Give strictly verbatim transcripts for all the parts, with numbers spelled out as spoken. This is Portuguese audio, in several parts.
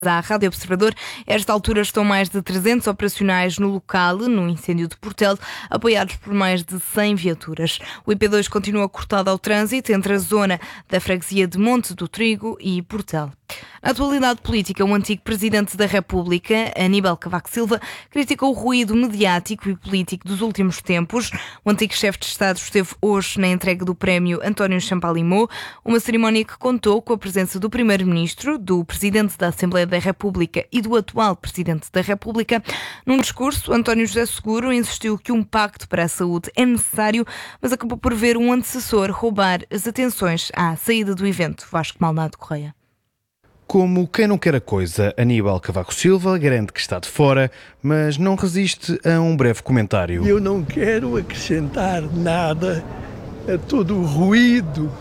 À Rádio Observador, a esta altura estão mais de trezentos operacionais no local, no incêndio de Portel, apoiados por mais de cem viaturas. O I P dois continua cortado ao trânsito entre a zona da freguesia de Monte do Trigo e Portel. Na atualidade política, o antigo Presidente da República, Aníbal Cavaco Silva, criticou o ruído mediático e político dos últimos tempos. O antigo chefe de Estado esteve hoje na entrega do prémio António Champalimau, uma cerimónia que contou com a presença do Primeiro-Ministro, do Presidente da Assembleia da República e do atual Presidente da República. Num discurso, António José Seguro insistiu que um pacto para a saúde é necessário, mas acabou por ver um antecessor roubar as atenções à saída do evento. Vasco Maldonado Correia. Como quem não quer a coisa, Aníbal Cavaco Silva garante que está de fora, mas não resiste a um breve comentário. Eu não quero acrescentar nada a todo o ruído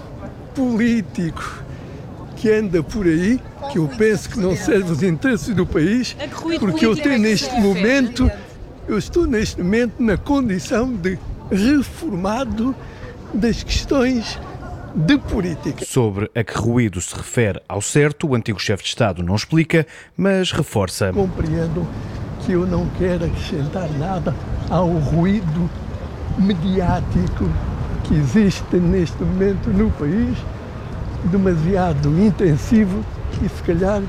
político que anda por aí, que eu penso que não serve os interesses do país, porque eu tenho neste momento, eu estou neste momento na condição de reformado das questões de política. Sobre a que ruído se refere ao certo, o antigo chefe de Estado não explica, mas reforça. Compreendo que eu não quero acrescentar nada ao ruído mediático que existe neste momento no país, demasiado intensivo e se calhar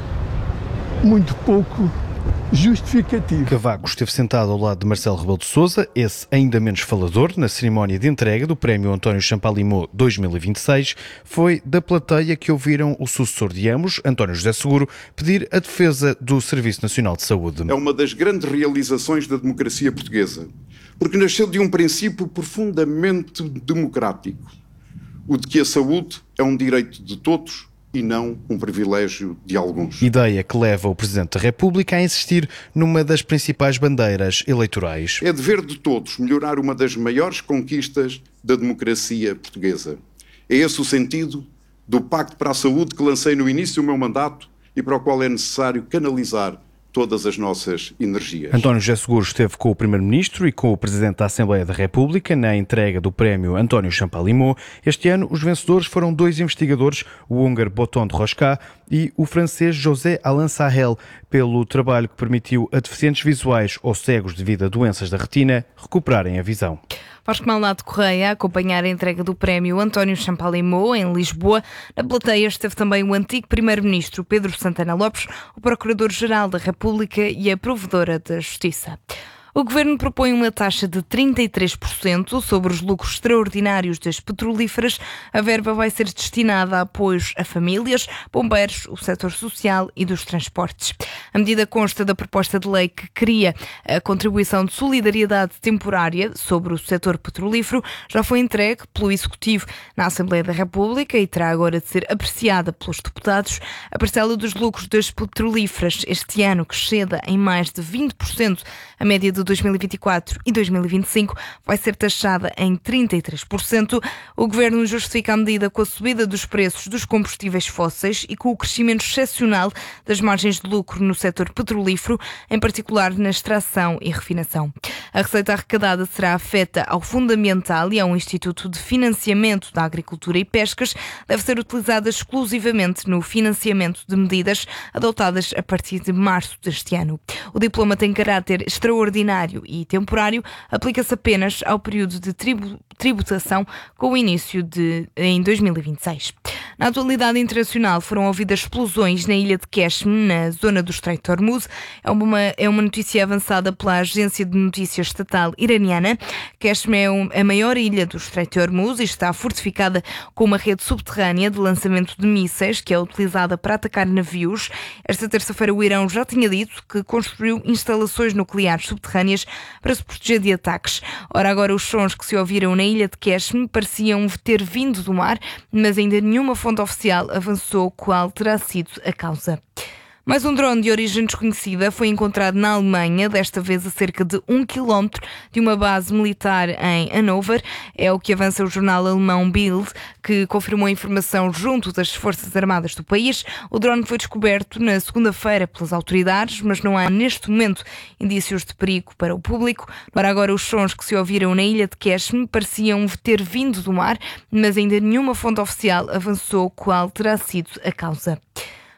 muito pouco justificativo. Cavaco esteve sentado ao lado de Marcelo Rebelo de Sousa, esse ainda menos falador, na cerimónia de entrega do prémio António Champalimau dois mil e vinte e seis. Foi da plateia que ouviram o sucessor de ambos, António José Seguro, pedir a defesa do Serviço Nacional de Saúde. É uma das grandes realizações da democracia portuguesa, porque nasceu de um princípio profundamente democrático, o de que a saúde é um direito de todos e não um privilégio de alguns. Ideia que leva o Presidente da República a insistir numa das principais bandeiras eleitorais. É dever de todos melhorar uma das maiores conquistas da democracia portuguesa. É esse o sentido do Pacto para a Saúde que lancei no início do meu mandato e para o qual é necessário canalizar todas as nossas energias. António José Seguro esteve com o Primeiro-Ministro e com o Presidente da Assembleia da República na entrega do prémio António Champalimau. Este ano, os vencedores foram dois investigadores, o húngaro Botond Rosca e o francês José Alain Sahel, pelo trabalho que permitiu a deficientes visuais ou cegos devido a doenças da retina recuperarem a visão. Vasco Maldonado Correia a acompanhar a entrega do prémio António Champalimau em Lisboa. Na plateia esteve também o antigo Primeiro-Ministro Pedro Santana Lopes, o Procurador-Geral da República e a Provedora da Justiça. O Governo propõe uma taxa de trinta e três por cento sobre os lucros extraordinários das petrolíferas. A verba vai ser destinada a apoios a famílias, bombeiros, o setor social e dos transportes. A medida consta da proposta de lei que cria a contribuição de solidariedade temporária sobre o setor petrolífero. Já foi entregue pelo Executivo na Assembleia da República e terá agora de ser apreciada pelos deputados. A parcela dos lucros das petrolíferas este ano, que exceda em mais de vinte por cento a média de dois mil e vinte e quatro e dois mil e vinte e cinco, vai ser taxada em trinta e três por cento. O Governo justifica a medida com a subida dos preços dos combustíveis fósseis e com o crescimento excepcional das margens de lucro no setor petrolífero, em particular na extração e refinação. A receita arrecadada será afeta ao Fundamental e ao Instituto de Financiamento da Agricultura e Pescas. Deve ser utilizada exclusivamente no financiamento de medidas adotadas a partir de março deste ano. O diploma tem caráter extraordinário e temporário, aplica-se apenas ao período de tribu- tributação com o início de, em dois mil e vinte e seis. Na atualidade internacional foram ouvidas explosões na ilha de Qeshm, na zona do Estreito de Hormuz. É uma, é uma notícia avançada pela agência de notícias estatal iraniana. Qeshm é um, a maior ilha do Estreito de Hormuz e está fortificada com uma rede subterrânea de lançamento de mísseis que é utilizada para atacar navios. Esta terça-feira o Irão já tinha dito que construiu instalações nucleares subterrâneas para se proteger de ataques. Ora, agora os sons que se ouviram na ilha de Qeshm pareciam ter vindo do mar, mas ainda nenhuma fonte oficial avançou qual terá sido a causa. Mais um drone de origem desconhecida foi encontrado na Alemanha, desta vez a cerca de um quilómetro de uma base militar em Hannover. É o que avança o jornal alemão Bild, que confirmou a informação junto das Forças Armadas do país. O drone foi descoberto na segunda-feira pelas autoridades, mas não há neste momento indícios de perigo para o público. Para agora, os sons que se ouviram na ilha de Qeshm pareciam ter vindo do mar, mas ainda nenhuma fonte oficial avançou qual terá sido a causa.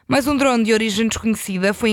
Mais um drone de origem desconhecida foi